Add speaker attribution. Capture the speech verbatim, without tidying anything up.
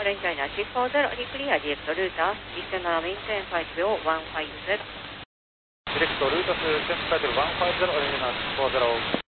Speaker 1: Foreign China six four zero, declear direct route, additional maintain five zero one five zero.
Speaker 2: Direct route to China one five zero, original six four zero.